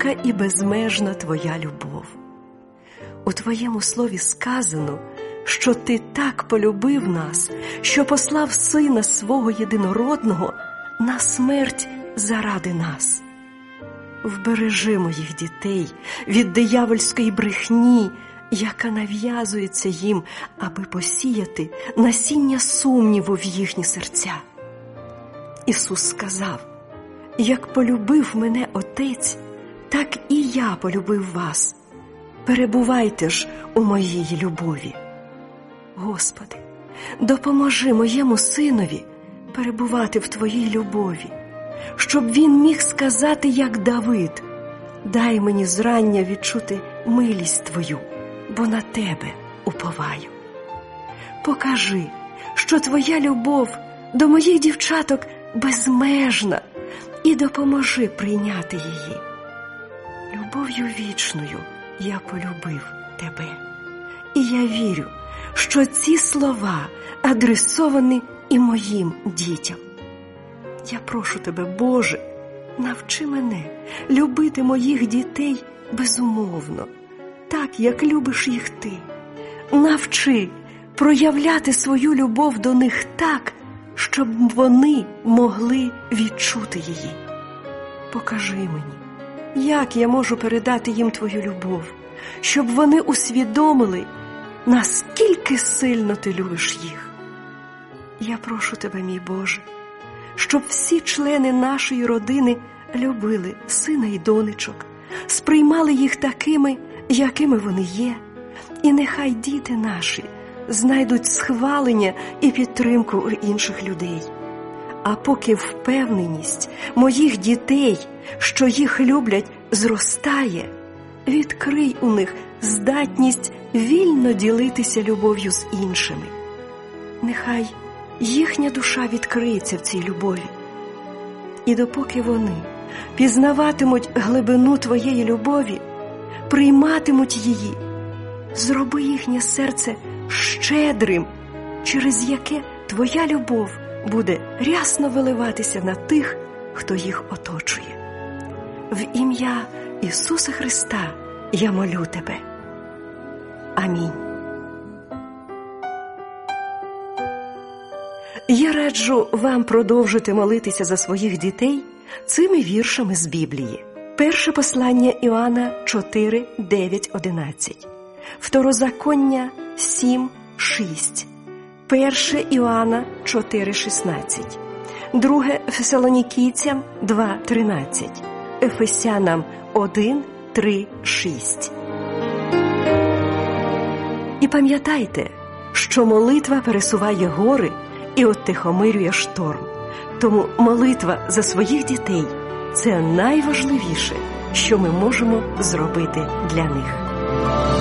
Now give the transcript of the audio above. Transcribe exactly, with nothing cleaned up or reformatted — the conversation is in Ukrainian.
глибока і безмежна Твоя любов. У Твоєму слові сказано, що Ти так полюбив нас, що послав Сина Свого Єдинородного на смерть заради нас. Вбережи моїх дітей від диявольської брехні, яка нав'язується їм, аби посіяти насіння сумніву в їхні серця. Ісус сказав: «Як полюбив мене Отець, так і я полюбив вас. Перебувайте ж у моїй любові». Господи, допоможи моєму синові перебувати в Твоїй любові, щоб він міг сказати, як Давид: «Дай мені зрання відчути милість Твою, бо на Тебе уповаю». Покажи, що Твоя любов до моїх дівчаток безмежна, і допоможи прийняти її. Любов'ю вічною я полюбив Тебе. І я вірю, що ці слова адресовані і моїм дітям. Я прошу Тебе, Боже, навчи мене любити моїх дітей безумовно, так, як любиш їх Ти. Навчи проявляти свою любов до них так, щоб вони могли відчути її. Покажи мені, як я можу передати їм Твою любов, щоб вони усвідомили, наскільки сильно Ти любиш їх. Я прошу Тебе, мій Боже, щоб всі члени нашої родини любили сина і донечок, сприймали їх такими, якими вони є, і нехай діти наші знайдуть схвалення і підтримку у інших людей. А поки впевненість моїх дітей, що їх люблять, зростає, відкрий у них здатність вільно ділитися любов'ю з іншими. Нехай їхня душа відкриється в цій любові. І допоки вони пізнаватимуть глибину Твоєї любові, прийматимуть її, зроби їхнє серце щедрим, через яке Твоя любов буде рясно виливатися на тих, хто їх оточує. В ім'я Ісуса Христа я молю Тебе. Амінь. Я раджу вам продовжити молитися за своїх дітей цими віршами з Біблії. Перше послання Іоанна чотири, дев'ять, одинадцять. Второзаконня сім, шість. Перше Іоанна чотири, шістнадцять. Друге Фесалонікійцям два, тринадцять. Ефесянам один, три, шість. І пам'ятайте, що молитва пересуває гори і оттихомирює шторм. Тому молитва за своїх дітей – це найважливіше, що ми можемо зробити для них.